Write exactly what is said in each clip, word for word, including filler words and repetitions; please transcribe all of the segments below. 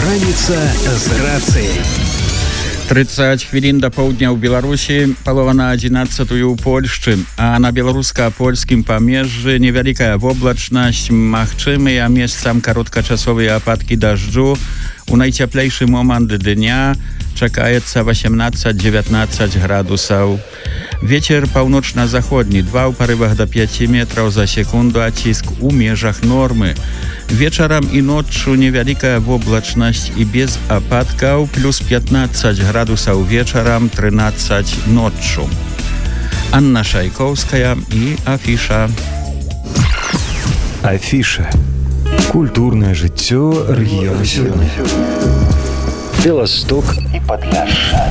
Раніца з рацыяй. тридцать хвілін да паўдня ў Беларусі, палова на адзінаццатую ў Польшчы, а на беларуска-польскім памежжы невялікая воблачнасць, магчымыя месцам кароткачасовыя ападкі дажджу. У найцяплейшы момант дня чакаецца восемнадцать девятнадцать градусаў. Вецер паўночна-заходні, два ў парывах да пяти метраў за секунду, а ціск у межах нормы. Вечарам і ноччу невялікая воблачнасць і без ападкаў, плюс пятнадцать градусаў вечарам, тринадцать ноччу. Анна Шайкоўская і Афіша. Афіша. Культурное жыццё рэгіёна сёння. Беласток і Падляшша.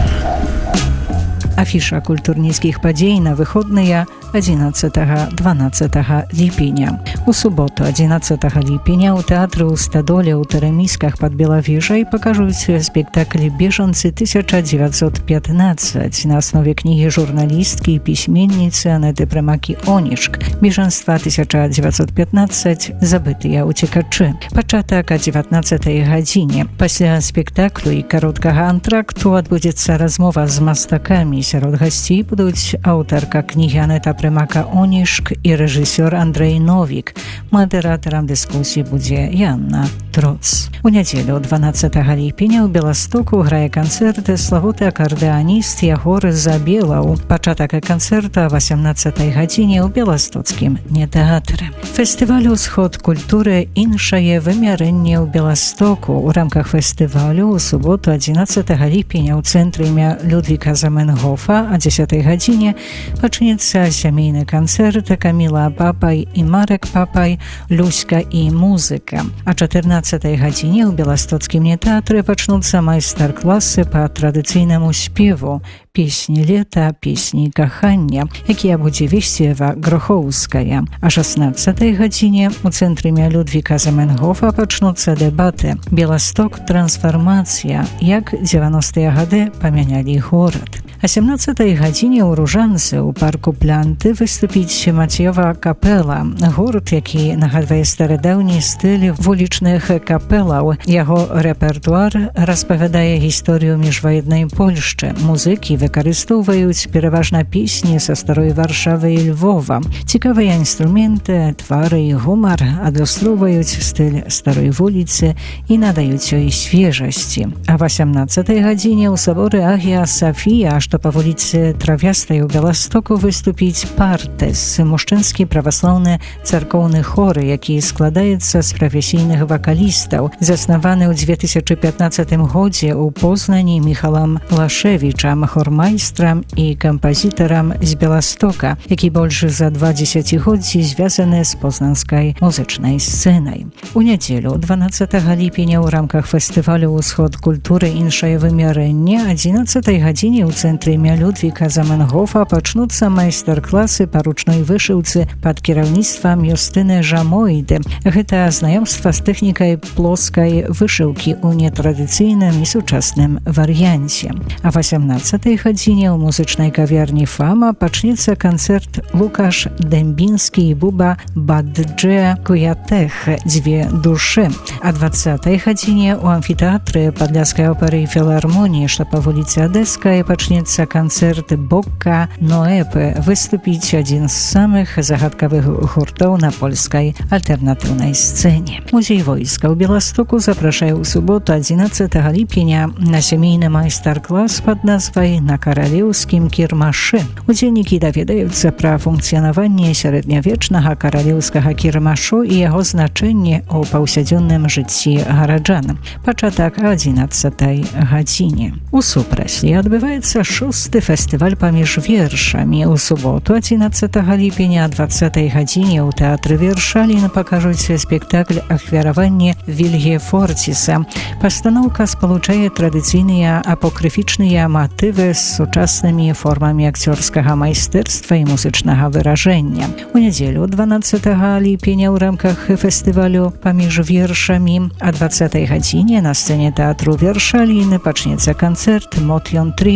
Афіша культурніцкіх падзей на выходныя адзінаццатага дванаццатага ліпеня. У суботу адзінаццатага ліпеня ў тэатры ў Стадоле ў Тэрамісках пад Белавежай пакажуць спектакль «Бежанцы тысяча девятьсот пятнадцать» на аснове кнігі журналісткі і пісьменніцы Анеты Прымакі-Онішк «Бежанства тысяча девятьсот пятнадцать. Забытыя уцекачы». Пачатак о дзевятнаццатай гадзіне. Пасля спектаклю і кароткага антракту адбудзецца размова з мастакамі. Сярод гасцей будуць аўтарка кнігі Анета Прымака-Онішк і рэжысёр Андрэй Новік. Мадэратарам дыскусіі будзе Янна Троц. У нядзелю дванаццатага ліпеня ў Беластоку грае канцэрт славуты акардэаніст Ягор Забелаў. Пачатак канцэрта о восемнадцатай гадзіне ў Беластоцкім нетэатры. Фестываль «Усход культуры. Іншае вымярэнне ў Беластоку». У рамках фестывалю ў суботу адзінаццатага ліпеня ў цэнтры імя Людвіка Заменгофа о дзесятай гадзіне пачнецца сямейны канцэрт Каміла Папай і Марек Папай, Люська і музыка. А чатырнаццатай гадзіне ў Беластоцкім нетэатры пачнуцца майстар-класы па традыцыйнаму спеву, песні лета, песні кахання, якія будзе весці Ева Грохоўская. А шаснаццатай гадзіне у цэнтры імя Людвіка Заменгофа пачнуцца дэбаты «Беласток. Трансфармацыя. Як дзевяностыя гады памянялі горад». А сямнаццатай гадзіне ў Ружанцы ў парку Плянты выступіць Мацьёва капэла. Гурт, які нагадвае старадаўні стыль вулічных капэлаў. Яго рэпертуар распавядае гісторыю міжваеннай Польшчы. Музыкі выкарыстоўваюць пераважна песні са старой Варшавы і Львова. Цікавыя інструменты, твары і гумар адлюстроўваюць стыль старой вуліцы і надаюць ёй свежасці. А васямнаццатай гадзіне ў саборы Агія Сафія, што па вуліцы Травястай у Беластоку выступіць «Партес» – мужчынскі праваслаўны царкоўны хор, які складаецца з прафесійных вакалістаў, заснаваны ў две тысячы пятнаццатым годзе ў Познані Міхалам Лашевічам, хормайстрам і кампазітарам з Беластока, які больш за два дзесяцігоддзі звязаны з познанскай музычнай сцэнай. У нядзелю дванаццатага ліпеня ў рамках фестывалю «Усход культуры. Іншае вымярэнне» адзінаццатай гадзіне ў цэнтры імя Людвіка Заменгофа пачнуцца майстар-класы па ручной вышыўцы пад кіраўніцтвам Юстыны Жамойды. Гэта знаёмства з тэхнікай плоскай вышыўкі ў нетрадыцыйным і сучасным варыянце. А васямнаццатай гадзіне ў музычнай кавярні «Фама» пачнецца канцэрт Лукаш Дэмбінскі і Буба Бадджэ Куятэх «Дзве душы». А дваццатай гадзіне ў амфітэатры Падляшскай оперы і філармоніі, што па вуліцы Адэскай, пачнецца канцэрт Бокка Ноэпы. Выступіць адзін з самых загадкавых гуртоў на польскай альтэрнатыўнай сцэне. Музей войска ў Беластоку запрашае ў суботу адзінаццатага ліпеня на сямейны майстар-клас пад назвай «На каралеўскім кірмашы». Удзельнікі даведаюцца пра функцыянаванне сярэднявечнага каралеўскага кірмашу і яго значэнне ў паўсядзённым жыцці гараджан. Пачатак о адзінаццатай гадзіне. У супраслі адбываецца шосты фестываль паміж вершамі. У суботу адзінаццатага ліпеня о дваццатай гадзіне ў тэатры Вершалін пакажуць спектакль «Ахвяраванне Вільге Форціса». Пастаноўка спалучае традыцыйныя апокрыфічныя матывы з сучаснымі формамі акцёрскага майстэрства і музычнага выражэння. У нядзелю дванаццатага ліпеня ў рамках фестывалю паміж вершамі о дваццатай гадзіне на сцэне тэатру Вершалін пачнецца канцэрт «Мот'ён Тріо».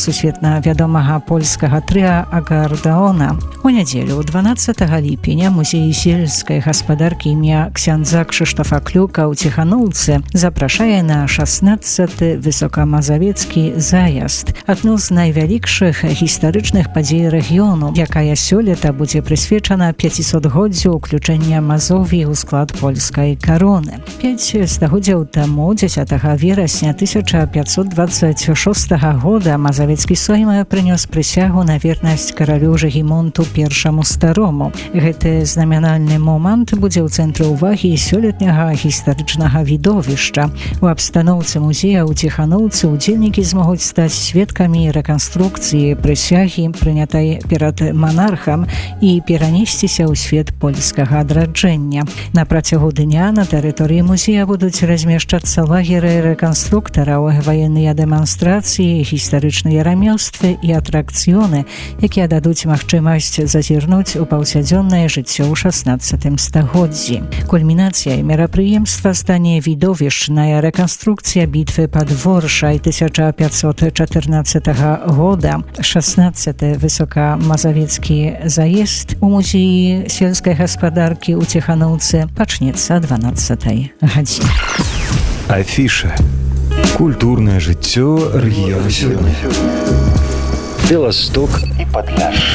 сусветна вядомага польскага трыа «Акардэона». У нядзелю дванаццатага ліпеня музей сельскай гаспадаркі імя ксяндза Крzysztofa Клюка ў Ціханаўцы запрашае на шаснаццаты высокамазавецкі заезд. Адну з найвялікшых гістарычных падзей рэгіёну, якая сёлета будзе прысвечана пяцісотгоддзю ўключэння Мазові ў склад польскай кароны. Пяць стагоддзяў таму, дзесятага верасня тысяча пятьсот двадцать шостага года Мазавецкі Сойм прынёс прысягу на вернасць каралю Жыгімонту першаму старому. Гэты знамянальны момант будзе ў цэнтры ўвагі сёлетняга гістарычнага відовішча. У абстаноўцы музея ў Ціханаўцы удзельнікі змогуць стаць сведкамі рэканструкцыі прысягі, прынятай перад манархам, і перанесціся ў свет польскага адраджэння. На працягу дня на тэрыторыі музея будуць размешчацца лагеры рэканструктараў, ваенныя дэманстрацыі, гістарычныя рамёствы і атракцыёны, якія дадуць магчымасць зазірнуць у паўсядзённае жыццё ў шаснаццатым стагоддзі. Кульмінацыяй мерапрыемства стане відовішчная рэканструкцыя бітвы пад Воршай тысяча пятьсот чатырнаццатага года. шаснаццаты высокамазавецкі заезд у музеі сельскай гаспадаркі ў Ціханаўцы пачнецца дванаццатай гадзіне. Афіша. Культурнае жыццё рэгіёну сёння. Белосток і Падляшша.